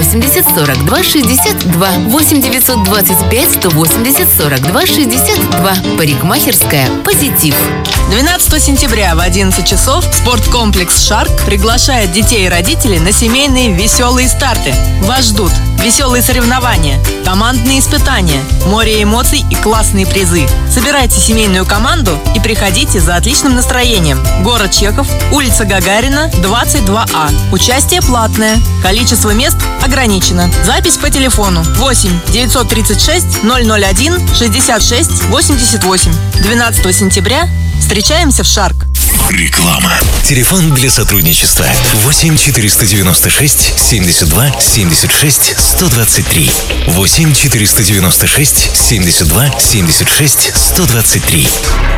180 42 62, 8 925 180 42 62. Парикмахерская «Позитив». 12 сентября в 11 часов спорткомплекс «Шарк» приглашает детей и родителей на семейные веселые старты. Вас ждут веселые соревнования, командные испытания, море эмоций и классные призы. Собирайте семейную команду и приходите за отличным настроением. Город Чехов, улица Гагарина, 22А. Участие платное. Количество мест ограничено. Запись по телефону 8 936 001 66 88. 12 сентября встречаемся в «Шарк». Реклама. Телефон для сотрудничества 8 496 72 76 123. 8 496 72 76 123.